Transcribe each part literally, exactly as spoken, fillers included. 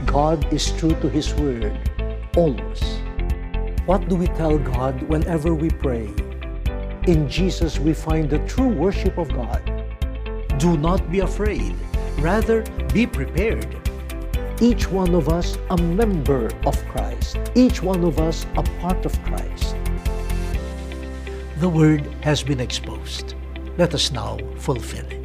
God is true to His Word, always. What do we tell God whenever we pray? In Jesus we find the true worship of God. Do not be afraid. Rather, be prepared. Each one of us a member of Christ. Each one of us a part of Christ. The Word has been exposed. Let us now fulfill it.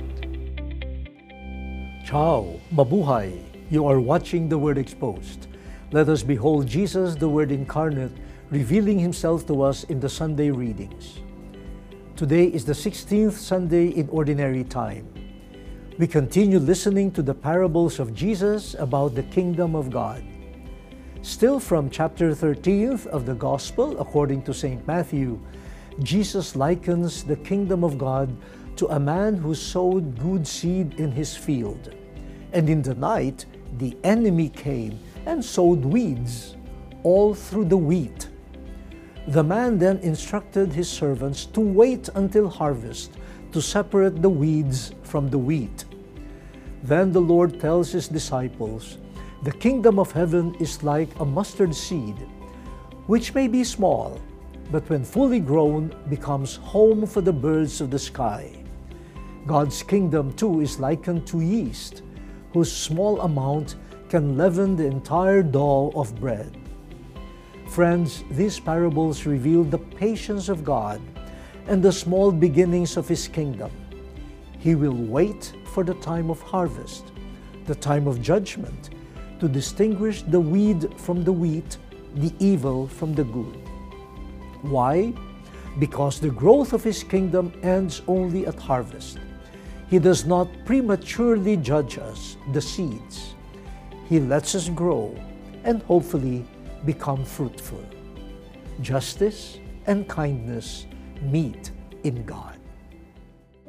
Ciao, mabuhay. You are watching The Word Exposed. Let us behold Jesus, the Word incarnate, revealing Himself to us in the Sunday readings. Today is the sixteenth Sunday in Ordinary Time. We continue listening to the parables of Jesus about the Kingdom of God. Still from chapter thirteen of the Gospel, according to Saint Matthew, Jesus likens the Kingdom of God to a man who sowed good seed in his field. And in the night, the enemy came and sowed weeds all through the wheat. The man then instructed his servants to wait until harvest to separate the weeds from the wheat. Then the Lord tells His disciples, "The kingdom of heaven is like a mustard seed, which may be small, but when fully grown becomes home for the birds of the sky." God's kingdom too is likened to yeast, whose small amount can leaven the entire dough of bread. Friends, these parables reveal the patience of God and the small beginnings of His kingdom. He will wait for the time of harvest, the time of judgment, to distinguish the weed from the wheat, the evil from the good. Why? Because the growth of His kingdom ends only at harvest. He does not prematurely judge us, the seeds. He lets us grow and hopefully become fruitful. Justice and kindness meet in God.